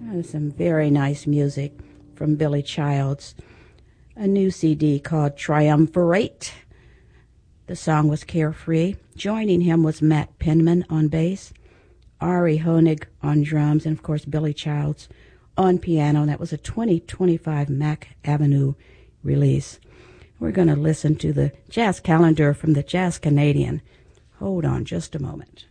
Some very nice music from Billy Childs. A new CD called Triumvirate. The song was Carefree. Joining him was Matt Penman on bass, Ari Honig on drums, and of course Billy Childs on piano. That was a 2025 Mac Avenue release. We're going to listen to the Jazz Calendar from the Jazz Canadian. Hold on just a moment.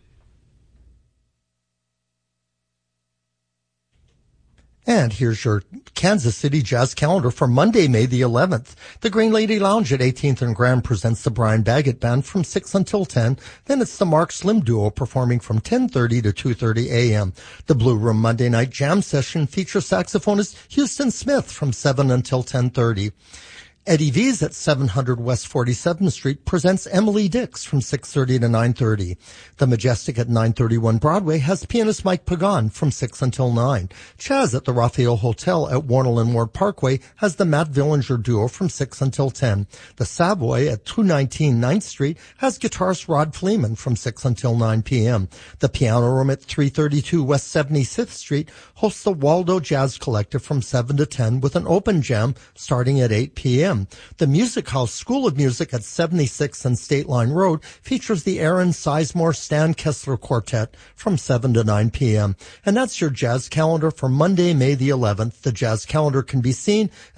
And here's your Kansas City Jazz Calendar for Monday, May the 11th. The Green Lady Lounge at 18th and Grand presents the Brian Baggett Band from 6 until 10. Then it's the Mark Slim Duo performing from 10:30 to 2:30 a.m. The Blue Room Monday Night Jam Session features saxophonist Houston Smith from 7 until 10:30. Eddie V's at 700 West 47th Street presents Emily Dix from 6:30 to 9:30. The Majestic at 931 Broadway has pianist Mike Pagan from 6 until 9. Chaz at the Raphael Hotel at Warnell and Ward Parkway has the Matt Villinger Duo from 6 until 10. The Savoy at 219 9th Street has guitarist Rod Fleeman from 6 until 9 p.m. The Piano Room at 332 West 75th Street hosts the Waldo Jazz Collective from 7 to 10 with an open jam starting at 8 p.m. The Music House School of Music at 76 and State Line Road features the Aaron Sizemore Stan Kessler Quartet from 7 to 9 p.m. And that's your Jazz Calendar for Monday, May the 11th. The Jazz Calendar can be seen